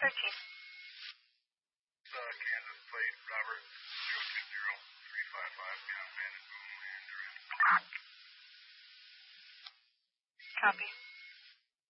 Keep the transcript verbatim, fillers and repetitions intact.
thirteen. Uh, Kansas plate, Robert, zero two zero three five five, count bandit, boom, and direct. Copy.